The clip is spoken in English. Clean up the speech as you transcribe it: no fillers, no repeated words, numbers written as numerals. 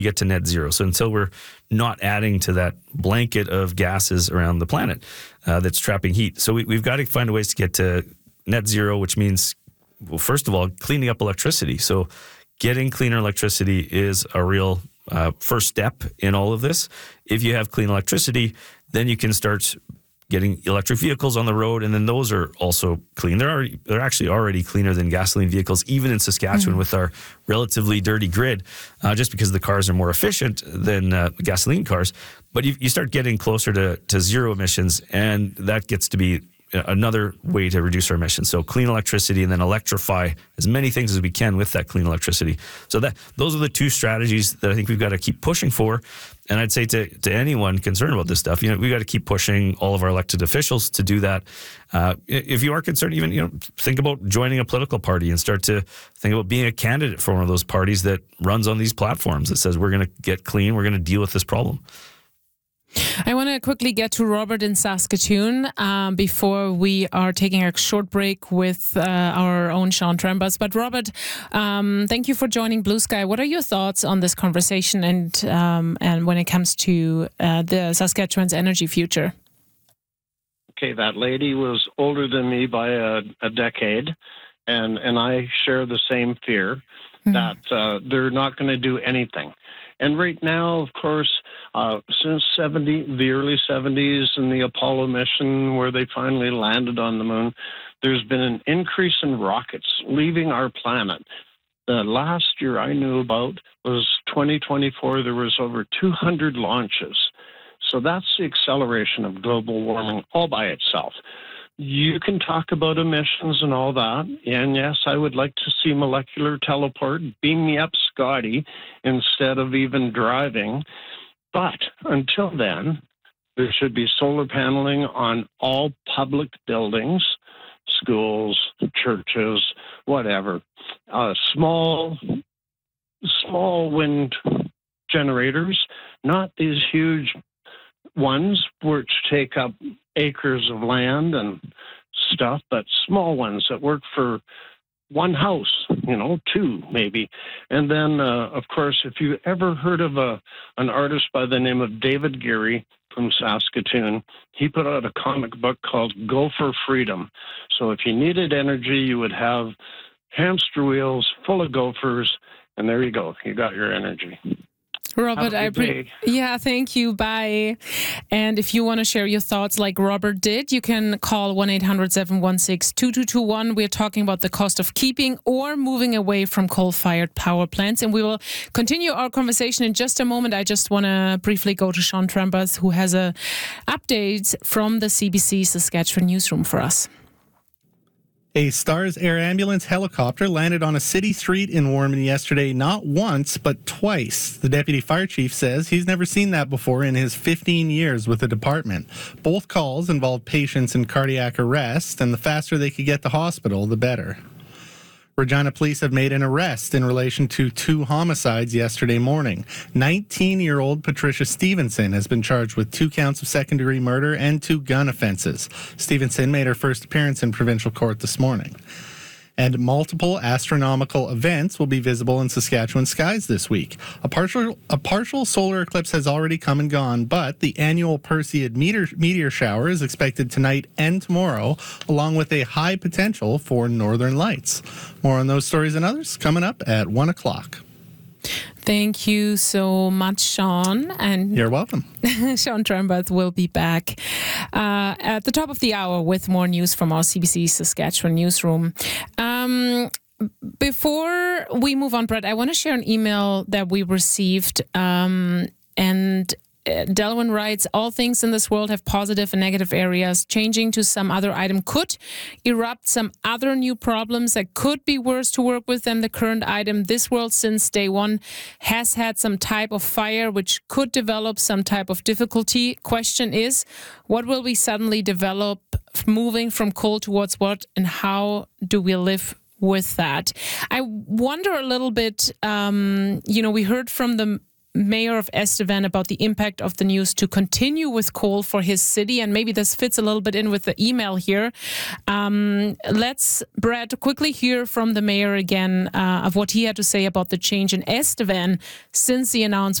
get to net zero. So until we're not adding to that blanket of gases around the planet that's trapping heat. So we've got to find ways to get to net zero, which means, well, first of all, cleaning up electricity. So getting cleaner electricity is a real first step in all of this. If you have clean electricity, then you can start getting electric vehicles on the road, and then those are also clean. They're actually already cleaner than gasoline vehicles, even in Saskatchewan with our relatively dirty grid, just because the cars are more efficient than gasoline cars. But you start getting closer to zero emissions, and that gets to be another way to reduce our emissions. So clean electricity, and then electrify as many things as we can with that clean electricity. So those are the two strategies that I think we've got to keep pushing for. And I'd say to anyone concerned about this stuff, we've got to keep pushing all of our elected officials to do that. If you are concerned, even think about joining a political party and start to think about being a candidate for one of those parties that runs on these platforms that says we're going to get clean, we're going to deal with this problem. I want to quickly get to Robert in Saskatoon before we are taking a short break with our own Sean Trembus. But Robert, thank you for joining Blue Sky. What are your thoughts on this conversation and when it comes to the Saskatchewan's energy future? Okay, that lady was older than me by a decade, and I share the same fear that they're not going to do anything. And right now, of course, since the early 70s and the Apollo mission where they finally landed on the moon, there's been an increase in rockets leaving our planet. The last year I knew about was 2024. There was over 200 launches. So that's the acceleration of global warming all by itself. You can talk about emissions and all that. And yes, I would like to see molecular teleport. Beam me up, Scotty, instead of even driving. But until then, there should be solar paneling on all public buildings, schools, churches, whatever. Small wind generators, not these huge ones which take up acres of land and stuff, but small ones that work for one house, two maybe. And then, of course, if you ever heard of an artist by the name of David Geary from Saskatoon, he put out a comic book called Gopher Freedom. So if you needed energy, you would have hamster wheels full of gophers, and there you go. You got your energy. Robert, thank you. Bye. And if you want to share your thoughts like Robert did, you can call 1-800-716-2221. We're talking about the cost of keeping or moving away from coal-fired power plants. And we will continue our conversation in just a moment. I just want to briefly go to Sean Trembus, who has an update from the CBC Saskatchewan newsroom for us. A Stars Air Ambulance helicopter landed on a city street in Warman yesterday, not once, but twice. The deputy fire chief says he's never seen that before in his 15 years with the department. Both calls involved patients in cardiac arrest, and the faster they could get to hospital, the better. Regina police have made an arrest in relation to 2 homicides yesterday morning. 19-year-old Patricia Stevenson has been charged with 2 counts of second-degree murder and 2 gun offenses. Stevenson made her first appearance in provincial court this morning. And multiple astronomical events will be visible in Saskatchewan skies this week. A partial solar eclipse has already come and gone, but the annual Perseid meteor shower is expected tonight and tomorrow, along with a high potential for northern lights. More on those stories and others coming up at 1 o'clock. Thank you so much, Sean. And you're welcome. Sean Trembus will be back at the top of the hour with more news from our CBC Saskatchewan newsroom. Before we move on, Brett, I want to share an email that we received, and Delwyn writes, all things in this world have positive and negative areas. Changing to some other item could erupt some other new problems that could be worse to work with than the current item. This world since day one has had some type of fire which could develop some type of difficulty. Question is, what will we suddenly develop moving from coal towards what, and how do we live with that? I wonder a little bit, we heard from the mayor of Estevan about the impact of the news to continue with coal for his city. And maybe this fits a little bit in with the email here. Let's, Brad, quickly hear from the mayor again of what he had to say about the change in Estevan since the announcement